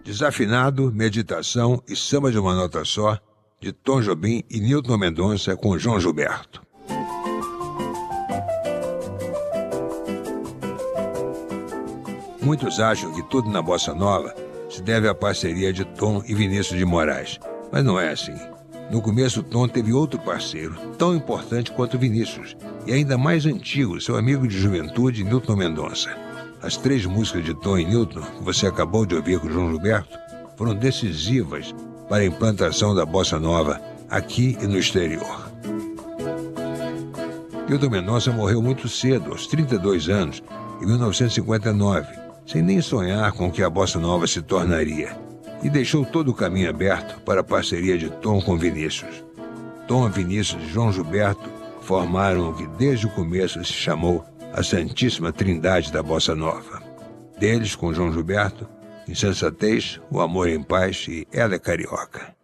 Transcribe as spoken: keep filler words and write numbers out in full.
Desafinado, Meditação e Samba de uma Nota Só, de Tom Jobim e Nilton Mendonça com João Gilberto. Muitos acham que tudo na bossa nova se deve à parceria de Tom e Vinícius de Moraes, mas não é assim. No começo, Tom teve outro parceiro, tão importante quanto Vinícius, e ainda mais antigo, seu amigo de juventude, Nilton Mendonça. As três músicas de Tom e Nilton, que você acabou de ouvir com João Gilberto, foram decisivas para a implantação da bossa nova aqui e no exterior. Nilton Mendonça morreu muito cedo, aos trinta e dois anos, em mil novecentos e cinquenta e nove, sem nem sonhar com o que a bossa nova se tornaria, e deixou todo o caminho aberto para a parceria de Tom com Vinícius. Tom, Vinícius e João Gilberto formaram o que desde o começo se chamou a Santíssima Trindade da Bossa Nova. Deles, com João Gilberto, Insensatez, O Amor em Paz e Ela é Carioca.